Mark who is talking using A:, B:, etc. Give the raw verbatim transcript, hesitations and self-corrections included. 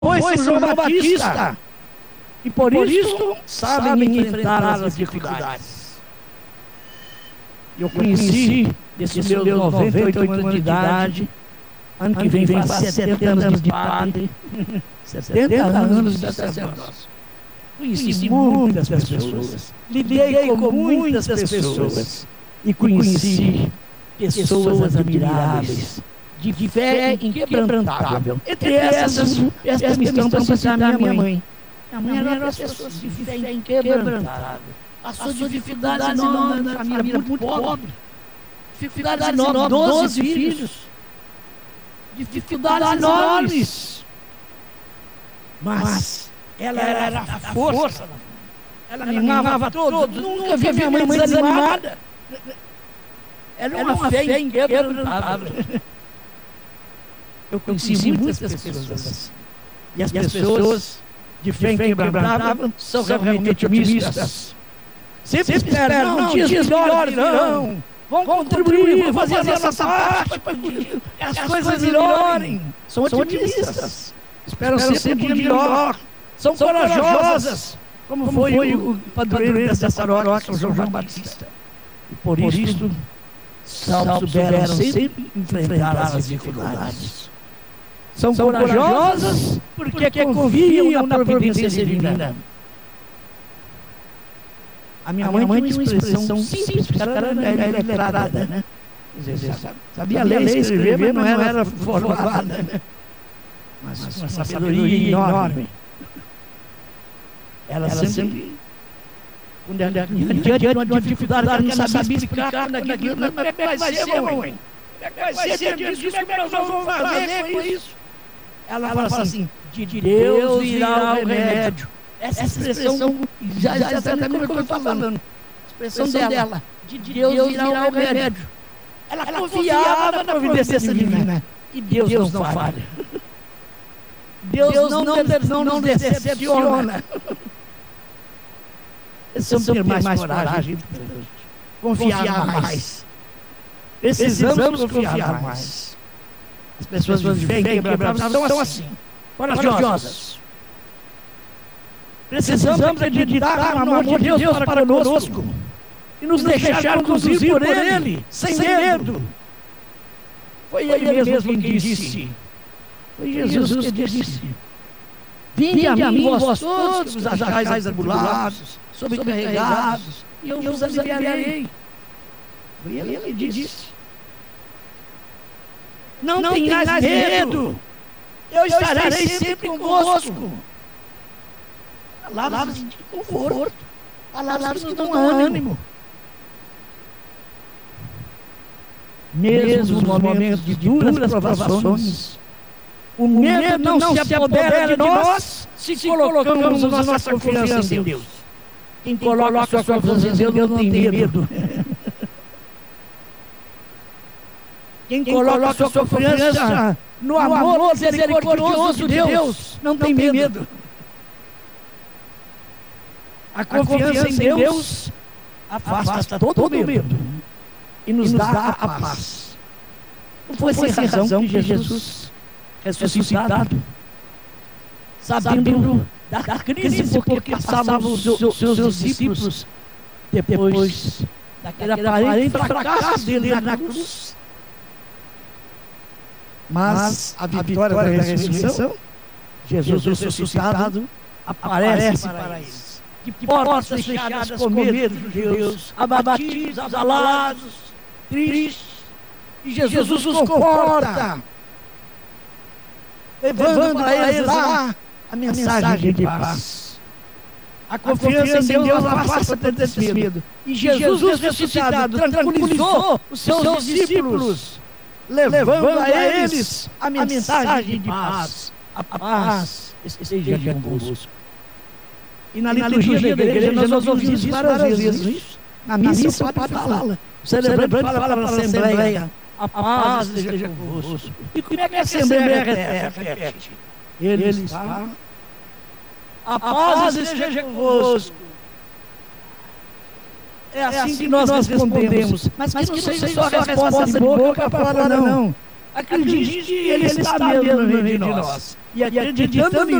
A: foi São João Batista. E por, por isso sabem enfrentar as dificuldades. Eu conheci, desses meus noventa e oito anos de idade, ano que vem faz setenta anos de padre, setenta anos de sacerdote. Conheci muitas pessoas, lidei com muitas pessoas e conheci pessoas admiráveis, de fé inquebrantável. Entre essas, esta missão para citar minha mãe. Minha mãe era uma pessoa de fé inquebrantável. A sua dificuldade enorme na família muito pobre. Dificuldades enormes, doze filhos. Dificuldades enormes. Mas ela era a força. Ela animava todos. Nunca vi minha mãe desanimada. Era uma fé inquebrantável. Eu conheci muitas pessoas assim. E as pessoas de fé inquebrantável são realmente otimistas. Sempre esperam, não, dias melhores não. Vão contribuir, fazer a nossa parte para que as coisas melhorem. São otimistas. Esperam sempre um dia melhor. São corajosas, como foi o padroeiro dessa paróquia, São João Batista. E por isso, souberam sempre enfrentar as dificuldades. São corajosas porque confiam na providência divina. A minha mãe tinha uma expressão simples, porque ela era letrada, né? Sabia ler e escrever, mas não era formada, né? Mas uma sabedoria enorme. Ela sempre, quando ela tinha diante de uma dificuldade, ela não sabia explicar naquilo, como é que vai ser, mãe? Como é que vai ser diante disso? Como é que nós vamos fazer com isso? Ela fala assim, de Deus virá o remédio. Essa expressão, já, já sabe como eu estou falando. A expressão dela, de Deus virá o remédio. Ela confiava na providência divina. E Deus não falha. Deus não, não decepciona. Precisamos ter mais, mais coragem, confiar, confiar mais. Precisamos confiar mais. As pessoas de fé inquebrantáveis são assim, corajosas. Precisamos acreditar no amor de Deus para conosco e nos deixar conduzir por Ele, sem medo. Foi Ele mesmo quem disse. Foi Jesus que disse. Vinde a mim, vós todos os achais atribulados, sobrecarregados, e eu vos aliviarei. Foi Ele que disse. Não, não tenhais medo, eu estarei sempre convosco. Palavras de conforto, palavras que dão ânimo. Mesmo nos momentos de duras provações, o medo não, não se apodera de nós se colocamos a nossa confiança em Deus. Quem coloca a sua confiança em Deus não tem medo. Quem coloca a sua confiança no amor misericordioso de Deus não tem medo. A confiança em Deus afasta todo medo e nos dá a paz. Não foi sem razão que Jesus, ressuscitado, sabendo da crise porque passavam os seus, seus discípulos, depois daquele aparente fracasso dele na cruz, mas a vitória da ressurreição, Jesus ressuscitado aparece para eles. De portas fechadas com medo dos judeus, abatidos, abalados, tristes, e Jesus os conforta, levando para eles lá a mensagem de paz. A confiança em Deus afasta desse medo. E Jesus ressuscitado tranquilizou os seus discípulos, levando a eles a mensagem de paz. A paz esteja convosco. E na liturgia da igreja nós ouvimos isso várias vezes. Na missa o padre fala, o celebrante fala para a Assembleia, a paz esteja convosco. E como é que a Assembleia repete? Ele está, a paz esteja convosco. É assim que nós respondemos. Mas que não seja só a resposta de boca para fora, não. Acredite que Ele está mesmo no meio de nós. E acreditando